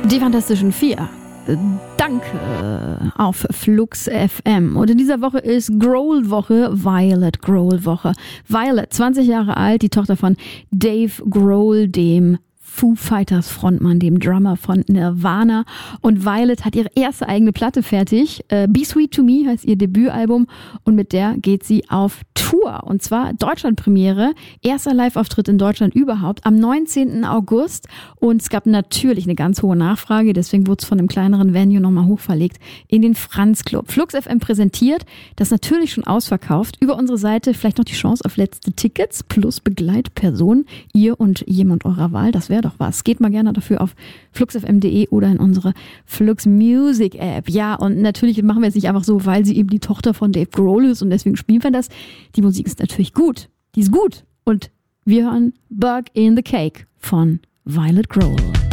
Die Fantastischen Vier. Danke auf Flux FM. Und in dieser Woche ist Grohl-Woche, Violet Grohl-Woche. Violet, 20 Jahre alt, die Tochter von Dave Grohl, dem Foo Fighters Frontmann, dem Drummer von Nirvana. Und Violet hat ihre erste eigene Platte fertig. Be Sweet to Me heißt ihr Debütalbum. Und mit der geht sie auf Tour. Und zwar Deutschlandpremiere. Erster Live-Auftritt in Deutschland überhaupt am 19. August. Und es gab natürlich eine ganz hohe Nachfrage. Deswegen wurde es von einem kleineren Venue nochmal hochverlegt in den Franz Club. Flux FM präsentiert, das natürlich schon ausverkauft. Über unsere Seite vielleicht noch die Chance auf letzte Tickets plus Begleitperson. Ihr und jemand eurer Wahl. Das wäre doch was. Geht mal gerne dafür auf fluxfm.de oder in unsere Flux Music App. Ja, und natürlich machen wir es nicht einfach so, weil sie eben die Tochter von Dave Grohl ist und deswegen spielen wir das. Die Musik ist natürlich gut. Die ist gut. Und wir hören Bug in the Cake von Violet Grohl.